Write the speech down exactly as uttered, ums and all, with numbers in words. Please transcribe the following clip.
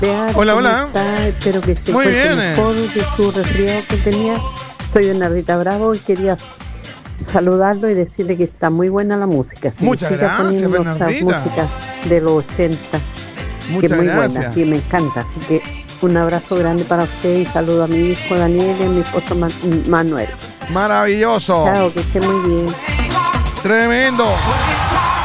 Hola, hola. Está? Espero que esté muy bien mejor de su resfriado que tenía. Soy Bernardita Bravo y quería saludarlo y decirle que está muy buena la música. Sí, muchas gracias, Bernardita. Música de los ochenta. Muchas que es muy gracias. buena, sí, me encanta. Así que un abrazo grande para usted y saludo a mi hijo Daniel y a mi esposo Man- Manuel. Maravilloso. Chao, que esté muy bien. Tremendo.